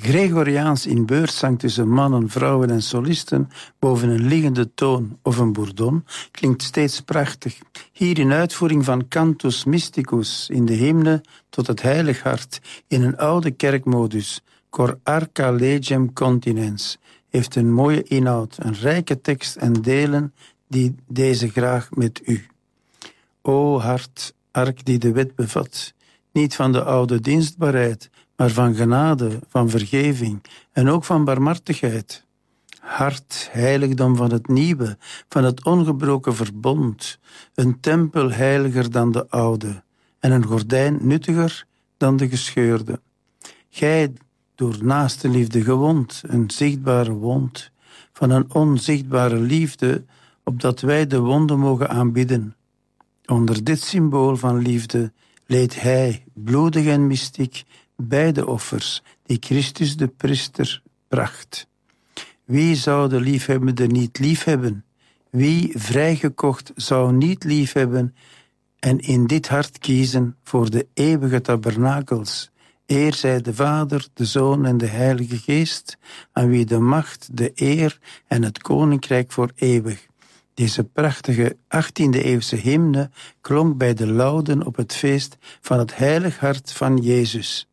Gregoriaans in beurtzang tussen mannen, vrouwen en solisten, boven een liggende toon of een bourdon, klinkt steeds prachtig. Hier in uitvoering van Cantus Mysticus, in de hymne tot het Heilig Hart, in een oude kerkmodus, Cor arca legem continens, heeft een mooie inhoud, een rijke tekst en delen die deze graag met u. O hart, ark die de wet bevat, niet van de oude dienstbaarheid, maar van genade, van vergeving en ook van barmhartigheid. Hart, heiligdom van het nieuwe, van het ongebroken verbond, een tempel heiliger dan de oude en een gordijn nuttiger dan de gescheurde. Gij, door naaste liefde gewond, een zichtbare wond, van een onzichtbare liefde, opdat wij de wonde mogen aanbidden. Onder dit symbool van liefde leed hij, bloedig en mystiek, beide offers die Christus de priester bracht. Wie zou de liefhebbende niet liefhebben? Wie vrijgekocht zou niet liefhebben en in dit hart kiezen voor de eeuwige tabernakels? Eer zij de Vader, de Zoon en de Heilige Geest, aan wie de macht, de eer en het koninkrijk voor eeuwig. Deze prachtige 18e-eeuwse hymne klonk bij de lauden op het feest van het Heilig Hart van Jezus.